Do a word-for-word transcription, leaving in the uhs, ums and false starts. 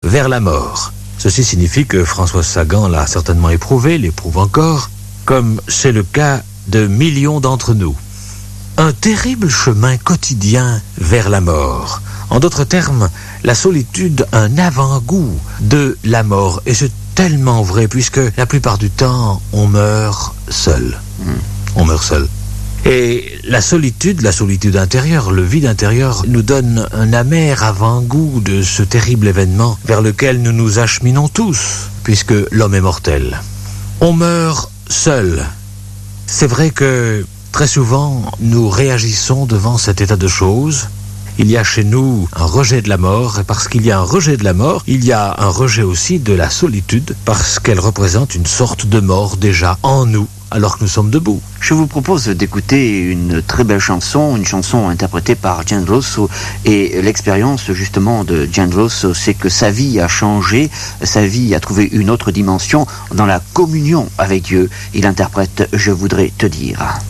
vers la mort. Ceci signifie que Françoise Sagan l'a certainement éprouvé, l'éprouve encore, comme c'est le cas de millions d'entre nous. Un terrible chemin quotidien vers la mort. En d'autres termes, la solitude, un avant-goût de la mort. Et c'est tellement vrai, puisque la plupart du temps, on meurt seul. Mmh. On meurt seul. Et la solitude, la solitude intérieure, le vide intérieur, nous donne un amer avant-goût de ce terrible événement vers lequel nous nous acheminons tous, puisque l'homme est mortel. On meurt seul. C'est vrai que très souvent, nous réagissons devant cet état de choses. Il y a chez nous un rejet de la mort, et parce qu'il y a un rejet de la mort, il y a un rejet aussi de la solitude, parce qu'elle représente une sorte de mort déjà en nous, alors que nous sommes debout. Je vous propose d'écouter une très belle chanson, une chanson interprétée par Gianrosso, et l'expérience justement de Gianrosso, c'est que sa vie a changé, sa vie a trouvé une autre dimension dans la communion avec Dieu. Il interprète « Je voudrais te dire ».